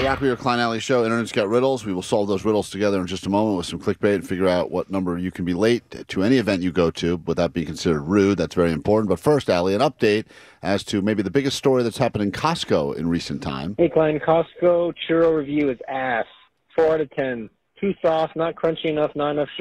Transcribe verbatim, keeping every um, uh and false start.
The Rockley Klein Alley Show, Internet's Got Riddles. We will solve those riddles together in just a moment with some clickbait and figure out what number you can be late to any event you go to without being considered rude. That's very important. But first, Allie, an update as to maybe the biggest story that's happened in Costco in recent time. Hey, Klein, Costco churro review is ass. Four out of ten. Too soft, not crunchy enough, not enough